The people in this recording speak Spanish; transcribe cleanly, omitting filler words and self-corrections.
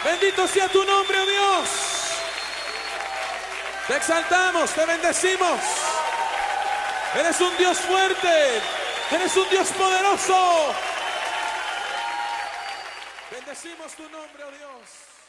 Bendito sea tu nombre, oh Dios. Te exaltamos, te bendecimos. Eres un Dios fuerte. Eres un Dios poderoso. Bendecimos tu nombre, oh Dios.